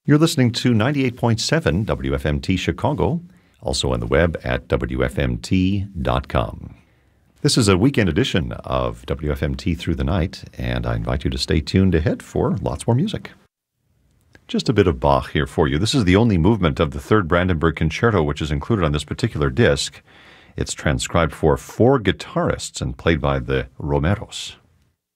You're listening to 98.7 WFMT Chicago, also on the web at WFMT.com. This is a weekend edition of WFMT Through the Night, and I invite you to stay tuned ahead for lots more music. Just a bit of Bach here for you. This is the only movement of the Third Brandenburg Concerto which is included on this particular disc. It's transcribed for 4 guitarists and played by the Romeros.